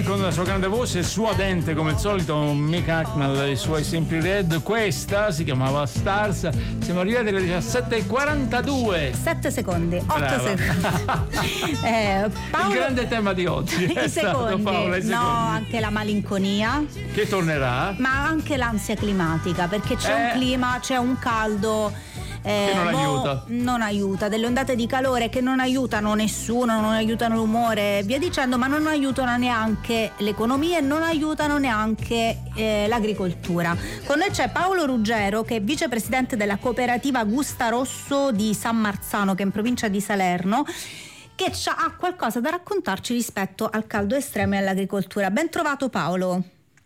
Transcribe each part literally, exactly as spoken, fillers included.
con la sua grande voce e suadente come al solito Mick Hucknall e i suoi Simply Red. Questa si chiamava Stars. Siamo arrivati alle diciassette e quarantadue, sette secondi, otto secondi. eh, Paolo... il grande tema di oggi è I stato, secondi. Paolo, i secondi. No, anche la malinconia che tornerà, ma anche l'ansia climatica, perché c'è eh... un clima, c'è un caldo Eh, che non boh, aiuta non aiuta, delle ondate di calore che non aiutano nessuno, non aiutano l'umore, via dicendo, ma non aiutano neanche l'economia e non aiutano neanche eh, l'agricoltura. Con noi c'è Paolo Ruggero, che è vicepresidente della cooperativa Gusta Rosso di San Marzano, che è in provincia di Salerno, che ha qualcosa da raccontarci rispetto al caldo estremo e all'agricoltura. Ben trovato, Paolo.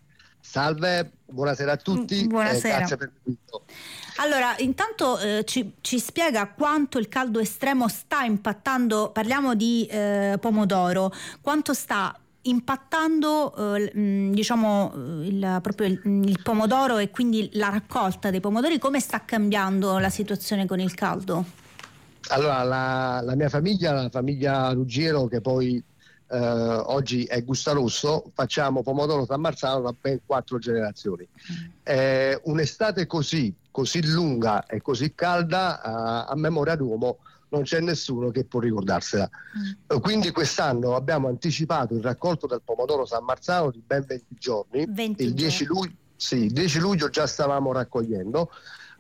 Salve, buonasera a tutti. Buonasera. Eh, grazie per l'invito. Allora, intanto eh, ci, ci spiega quanto il caldo estremo sta impattando, parliamo di eh, pomodoro, quanto sta impattando eh, diciamo il, proprio il, il pomodoro e quindi la raccolta dei pomodori, come sta cambiando la situazione con il caldo? Allora, la, la mia famiglia, la famiglia Ruggiero, che poi eh, oggi è Gusta Rosso, facciamo pomodoro San Marzano da ben quattro generazioni. Mm. Eh, un'estate così, così lunga e così calda, a, a memoria d'uomo non c'è nessuno che può ricordarsela. Mm. Quindi quest'anno abbiamo anticipato il raccolto del pomodoro San Marzano di ben venti giorni. venti il dieci luglio, sì, il dieci luglio già stavamo raccogliendo.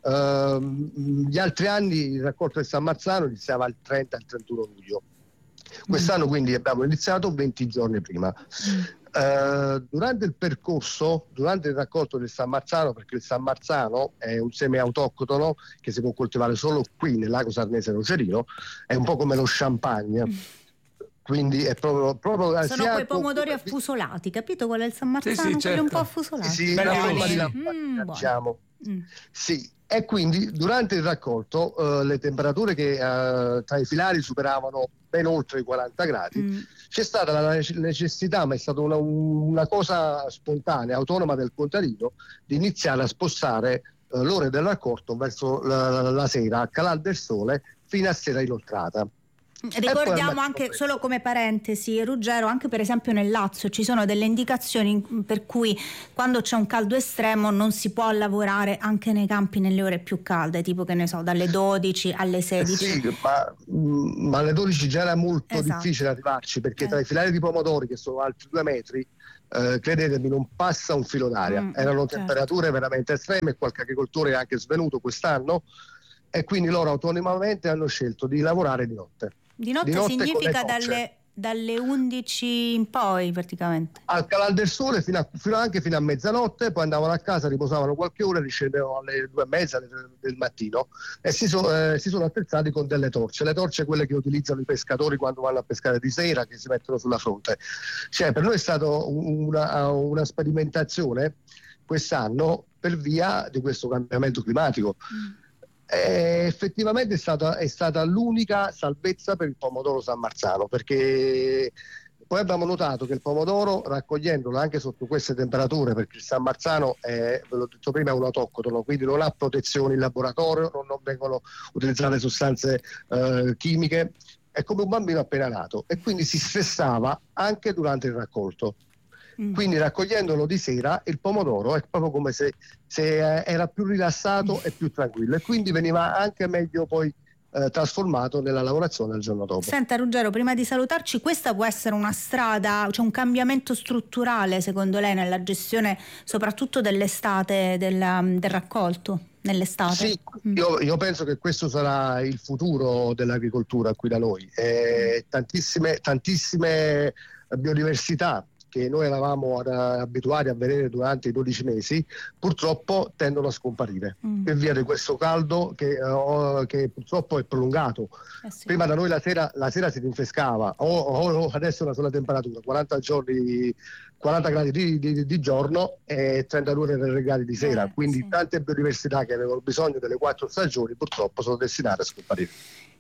Uh, gli altri anni il raccolto del San Marzano iniziava il trenta e il trentuno luglio. Quest'anno mm. quindi abbiamo iniziato venti giorni prima. Mm. Uh, durante il percorso, durante il raccolto del San Marzano, perché il San Marzano è un seme autoctono che si può coltivare solo qui nel lago Sarnese Nocerino, è un po' come lo champagne. Mm. Quindi è proprio, proprio sono quei pomodori affusolati, capito qual è il San Marzano? Sì, sì, certo. Un po' affusolati. Sì, sì, Beh, la no, forma sì. di lampadina, mm, diciamo. Mm. Sì, e quindi durante il raccolto uh, le temperature che uh, tra i filari superavano ben oltre i quaranta gradi, mm. c'è stata la necessità, ma è stata una, una cosa spontanea, autonoma del contadino, di iniziare a spostare uh, l'ora del raccolto verso la, la sera, a calar del sole, fino a sera inoltrata. Ricordiamo anche, solo come parentesi, Ruggero, anche per esempio nel Lazio ci sono delle indicazioni per cui quando c'è un caldo estremo non si può lavorare anche nei campi nelle ore più calde, tipo, che ne so, dalle dodici alle sedici. Eh sì, ma, ma alle dodici già era molto esatto. difficile arrivarci, perché eh. tra i filari di pomodori, che sono altri due metri, eh, credetemi, non passa un filo d'aria. Mm, Erano certo. temperature veramente estreme, qualche agricoltore è anche svenuto quest'anno, e quindi loro autonomamente hanno scelto di lavorare di notte. Di notte, di notte significa dalle, dalle undici in poi praticamente. Al calar del sole fino, a, fino anche fino a mezzanotte, poi andavano a casa, riposavano qualche ora, riscendevano alle due e mezza del mattino e si, so, eh, si sono attrezzati con delle torce, le torce quelle che utilizzano i pescatori quando vanno a pescare di sera, che si mettono sulla fronte. Cioè, per noi è stata una, una sperimentazione quest'anno per via di questo cambiamento climatico. Mm. Eh, effettivamente è stata, è stata l'unica salvezza per il pomodoro San Marzano, perché poi abbiamo notato che il pomodoro, raccogliendolo anche sotto queste temperature, perché il San Marzano è, ve l'ho detto prima, è un autoctono, quindi non ha protezioni in laboratorio, non, non vengono utilizzate sostanze eh, chimiche, è come un bambino appena nato, e quindi si stressava anche durante il raccolto. Quindi raccogliendolo di sera il pomodoro è proprio come se, se era più rilassato e più tranquillo, e quindi veniva anche meglio poi eh, trasformato nella lavorazione il giorno dopo. Senta Ruggero, prima di salutarci, questa può essere una strada, cioè un cambiamento strutturale secondo lei nella gestione soprattutto dell'estate, del, del raccolto nell'estate? Sì, mm. io, io penso che questo sarà il futuro dell'agricoltura qui da noi. Eh, tantissime, tantissime biodiversità che noi eravamo ad, abituati a vedere durante i dodici mesi, purtroppo tendono a scomparire mm. per via di questo caldo che, uh, che purtroppo è prolungato. Eh sì. Prima da noi la sera, la sera si rinfrescava, o, o adesso è una sola temperatura, quaranta giorni, quaranta gradi di, di, di giorno e trentadue gradi di sera, eh, quindi sì. Tante biodiversità che avevano bisogno delle quattro stagioni purtroppo sono destinate a scomparire.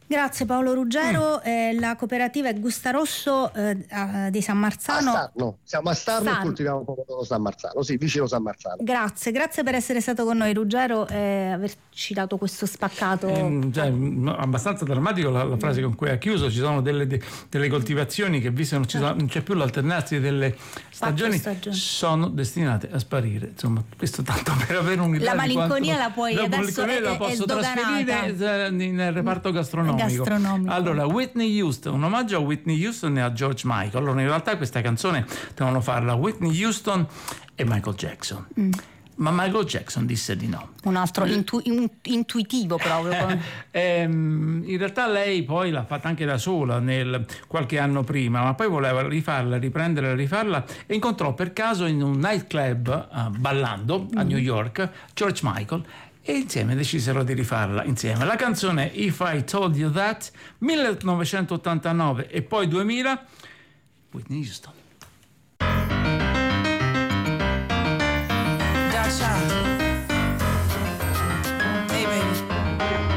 Grazie Paolo Ruggero. Mm. Eh, la cooperativa è Gusta Rosso eh, di San Marzano. A Starno. Siamo a Starno e coltiviamo pomodoro San Marzano, sì, vicino San Marzano. Grazie, grazie per essere stato con noi Ruggero e averci dato questo spaccato. Eh, cioè, abbastanza drammatico la, la frase con cui ha chiuso. Ci sono delle, de, delle coltivazioni che visto che non, ci sono, non c'è più l'alternarsi delle stagioni, stagioni sono destinate a sparire. Insomma, questo tanto per avere un'idea. La malinconia quanto, la puoi la adesso è, la posso è trasferire nel reparto gastronomico. gastronomico. Allora, Whitney Houston, un omaggio a Whitney Houston e a George Michael. Allora, in realtà questa canzone devono farla Whitney Houston e Michael Jackson. Mm. Ma Michael Jackson disse di no. Un altro intu- intuitivo proprio. ehm, in realtà lei poi l'ha fatta anche da sola nel, qualche anno prima, ma poi voleva rifarla, riprendere, rifarla e incontrò per caso in un nightclub uh, ballando a New York George Michael e insieme decisero di rifarla insieme. La canzone If I Told You That, millenovecentottantanove e poi duemila, Whitney Houston. Dasha.